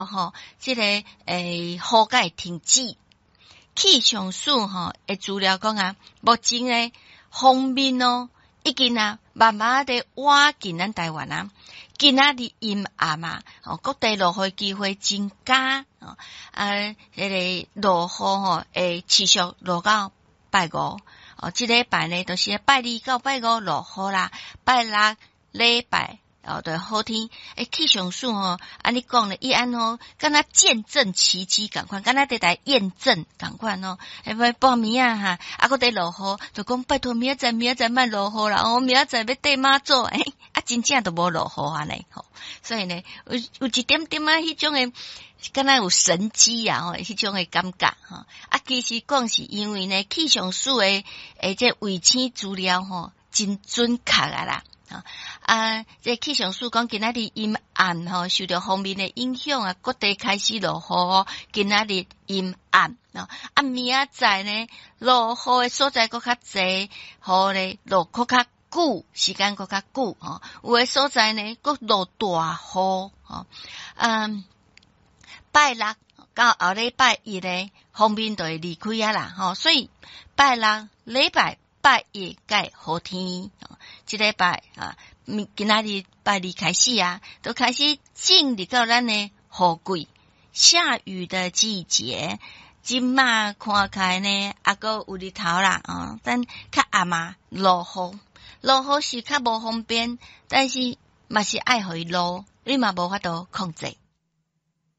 吼，这个雨会停止。气象署吼的资料讲啊，目前诶锋面已经慢慢地挖进咱台湾啊。今仔日阴暗啊，各地落雨机会增加这个落雨会持续落到拜五这礼拜呢，就是拜二到拜五落雨啦，拜六礼拜对好天。气象署安尼讲咧，伊安敢若见证奇迹共款，敢若伫来验证共款要报名啊搁伫落雨，就讲拜托明仔载莫落雨啦，明仔载要缀妈祖真正都无落雨安尼所以呢，有一点点迄种诶，敢若有神机迄种诶感觉其实讲是因为呢，气象署诶这卫星资料真准确啦。这气象署讲今仔日阴暗受到方面的影响各地开始落雨今仔日阴暗明仔载呢，落雨的所在搁较侪，雨咧落搁较久，时间搁较久有的所在呢搁落大雨拜六到后礼拜一呢，方面就会离开啦所以拜六礼拜拜一改好天这礼拜今仔日拜二开始都开始进入到咱的雨季下雨的季节。今嘛看开呢，搁有日头啦但较暗落雨是较无方便，但是嘛是爱互伊落，你嘛无法度控制。